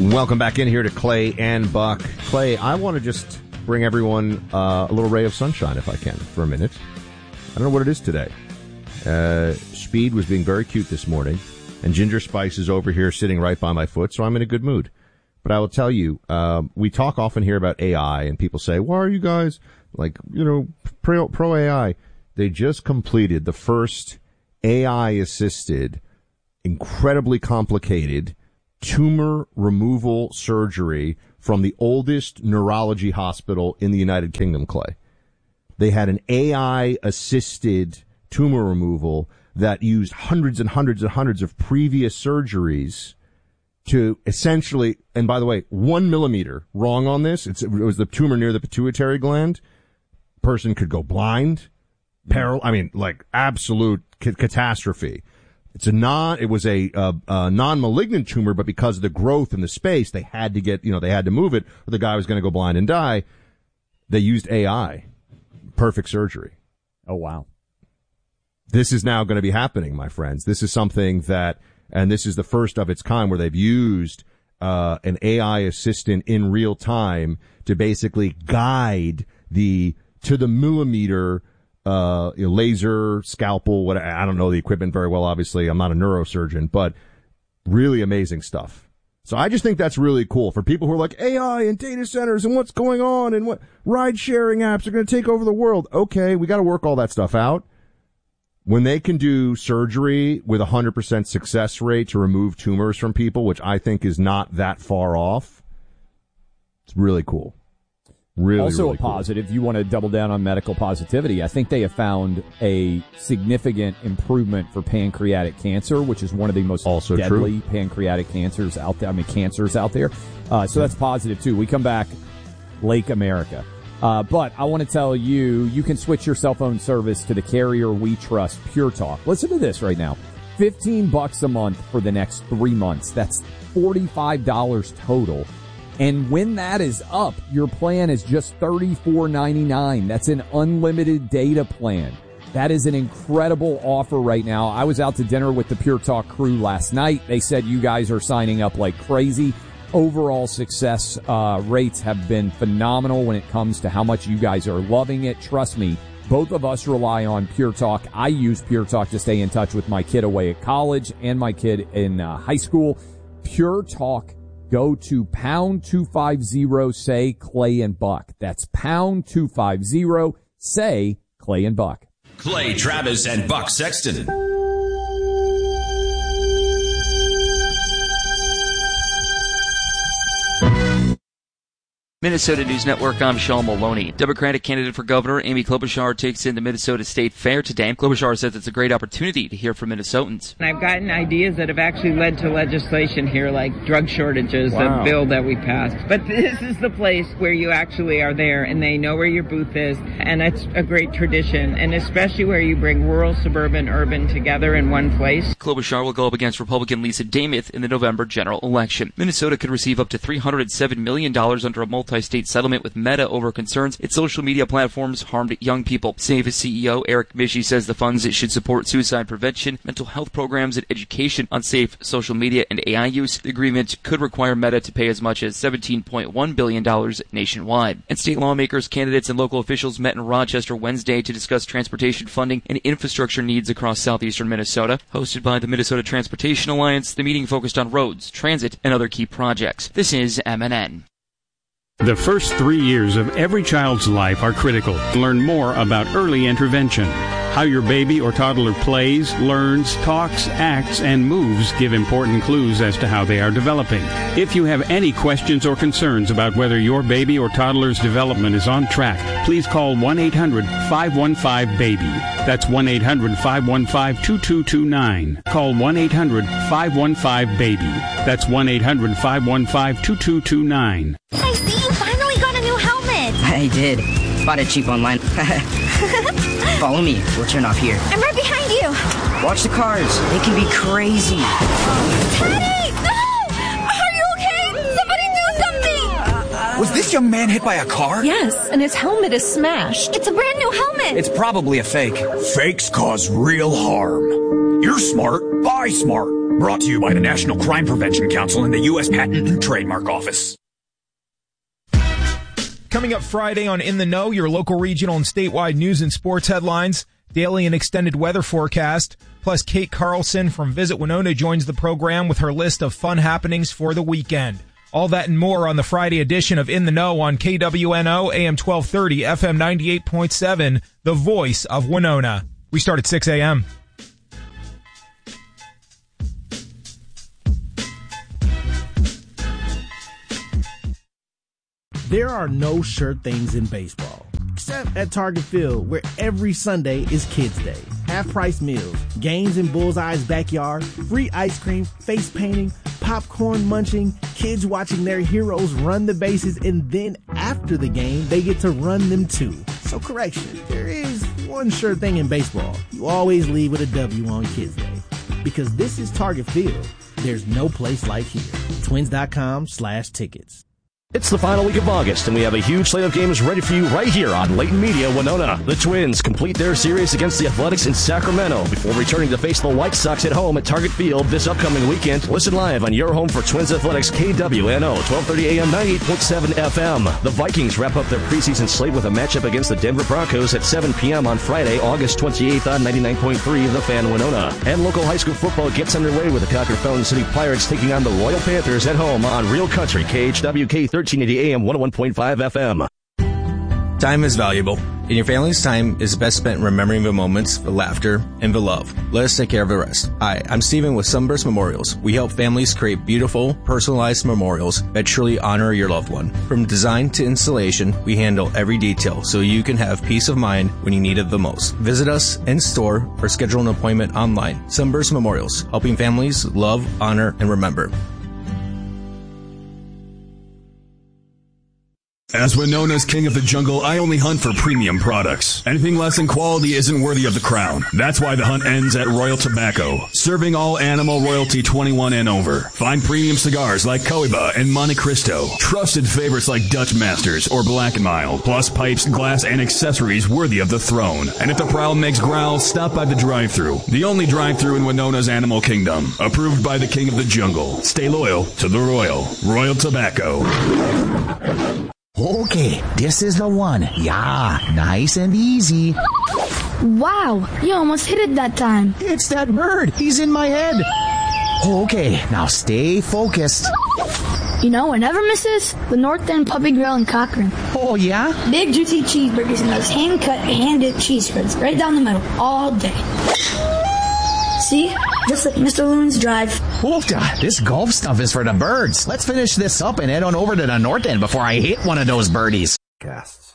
Welcome back in here to Clay and Buck. Clay, I want to just bring everyone a little ray of sunshine, if I can, for a minute. I don't know what it is today. Speed was being very cute this morning, and Ginger Spice is over here sitting right by my foot, so I'm in a good mood. But I will tell you, we talk often here about AI, and people say, why are you guys, pro AI? They just completed the first AI-assisted, incredibly complicated tumor removal surgery from the oldest neurology hospital in the United Kingdom, Clay. They had an AI-assisted tumor removal that used hundreds and hundreds and hundreds of previous surgeries to essentially, and by the way, 1 millimeter wrong on this, it was the tumor near the pituitary gland. Person could go blind, absolute catastrophe. It was a non-malignant tumor, but because of the growth in the space, they had to move it, or the guy was going to go blind and die. They used AI. Perfect surgery. Oh, wow. This is now going to be happening, my friends. This is something that, and this is the first of its kind where they've used an AI assistant in real time to basically guide to the millimeter laser, scalpel, whatever. I don't know the equipment very well, obviously. I'm not a neurosurgeon, but really amazing stuff. So I just think that's really cool for people who are like AI and data centers and what's going on and what ride-sharing apps are going to take over the world. Okay, we got to work all that stuff out. When they can do surgery with 100% success rate to remove tumors from people, which I think is not that far off, it's really cool. Also really a positive, you want to double down on medical positivity. I think they have found a significant improvement for pancreatic cancer, which is one of the most deadly pancreatic cancers out there. Cancers out there. So that's positive, too. We come back, Lake America. But I want to tell you, you can switch your cell phone service to the carrier we trust, Pure Talk. Listen to this right now. $15 a month for the next 3 months. That's $45 total. And when that is up, your plan is just $34.99. That's an unlimited data plan. That is an incredible offer right now. I was out to dinner with the Pure Talk crew last night. They said you guys are signing up like crazy. Overall success rates have been phenomenal when it comes to how much you guys are loving it. Trust me, both of us rely on Pure Talk. I use Pure Talk to stay in touch with my kid away at college and my kid in high school. Pure Talk. Go to pound 250, say Clay and Buck. That's pound 250, say Clay and Buck. Clay Travis and Buck Sexton. Minnesota News Network, I'm Sean Maloney. Democratic candidate for governor Amy Klobuchar takes in the Minnesota State Fair today. Klobuchar says it's a great opportunity to hear from Minnesotans. I've gotten ideas that have actually led to legislation here, like drug shortages, a bill that we passed. But this is the place where you actually are there, and they know where your booth is, and it's a great tradition, and especially where you bring rural, suburban, urban together in one place. Klobuchar will go up against Republican Lisa Damith in the November general election. Minnesota could receive up to $307 million under a multi-state settlement with Meta over concerns its social media platforms harmed young people. SAFE CEO Eric Mishy says the funds should support suicide prevention, mental health programs, and education on safe social media and AI use. The agreement could require Meta to pay as much as $17.1 billion nationwide. And state lawmakers, candidates, and local officials met in Rochester Wednesday to discuss transportation funding and infrastructure needs across southeastern Minnesota. Hosted by the Minnesota Transportation Alliance, the meeting focused on roads, transit, and other key projects. This is MNN. The first 3 years of every child's life are critical. Learn more about early intervention. How your baby or toddler plays, learns, talks, acts, and moves give important clues as to how they are developing. If you have any questions or concerns about whether your baby or toddler's development is on track, please call 1-800-515-BABY. That's 1-800-515-2229. Call 1-800-515-BABY. That's 1-800-515-2229. Hey, Steve, finally got a new helmet. I did. Bought it cheap online. Follow me. We'll turn off here. I'm right behind you. Watch the cars. They can be crazy. Teddy! No! Are you okay? Somebody do something! Was this young man hit by a car? Yes, and his helmet is smashed. It's a brand new helmet. It's probably a fake. Fakes cause real harm. You're smart. Buy smart. Brought to you by the National Crime Prevention Council and the U.S. Patent and Trademark Office. Coming up Friday on In the Know, your local, regional, and statewide news and sports headlines, daily and extended weather forecast, plus Kate Carlson from Visit Winona joins the program with her list of fun happenings for the weekend. All that and more on the Friday edition of In the Know on KWNO, AM 1230, FM 98.7, the voice of Winona. We start at 6 a.m. There are no sure things in baseball, except at Target Field, where every Sunday is Kids Day. Half-price meals, games in Bullseye's backyard, free ice cream, face painting, popcorn munching, kids watching their heroes run the bases, and then after the game, they get to run them too. So correction, there is one sure thing in baseball. You always leave with a W on Kids Day. Because this is Target Field, there's no place like here. Twins.com/tickets. It's the final week of August, and we have a huge slate of games ready for you right here on Layton Media, Winona. The Twins complete their series against the Athletics in Sacramento before returning to face the White Sox at home at Target Field this upcoming weekend. Listen live on your home for Twins Athletics, KWNO, 1230 AM, 98.7 FM. The Vikings wrap up their preseason slate with a matchup against the Denver Broncos at 7 p.m. on Friday, August 28th on 99.3 The Fan Winona. And local high school football gets underway with the Cocker Fountain City Pirates taking on the Royal Panthers at home on Real Country, KHWK 1380 AM, 101.5 FM. Time is valuable, and your family's time is best spent remembering the moments, the laughter, and the love. Let us take care of the rest. Hi, I'm Steven with Sunburst Memorials. We help families create beautiful, personalized memorials that truly honor your loved one. From design to installation, we handle every detail so you can have peace of mind when you need it the most. Visit us in store or schedule an appointment online. Sunburst Memorials, helping families love, honor, and remember. As Winona's king of the jungle, I only hunt for premium products. Anything less than quality isn't worthy of the crown. That's why the hunt ends at Royal Tobacco, serving all animal royalty 21 and over. Find premium cigars like Cohiba and Monte Cristo, trusted favorites like Dutch Masters or Black & Mild, plus pipes, glass, and accessories worthy of the throne. And if the prowl makes growl, stop by the drive-thru, the only drive-thru in Winona's animal kingdom. Approved by the king of the jungle. Stay loyal to the Royal. Royal Tobacco. Okay, this is the one. Yeah, nice and easy. Wow, you almost hit it that time. It's that bird. He's in my head. Okay, now stay focused. You know what never misses? The North End Puppy Grill in Cochrane. Oh, yeah? Big, juicy cheeseburgers and those hand-cut, hand-dipped cheese spreads right down the middle all day. See? Just like Mr. Loon's Drive. Oofta, this golf stuff is for the birds. Let's finish this up and head on over to the North End before I hit one of those birdies. Casts.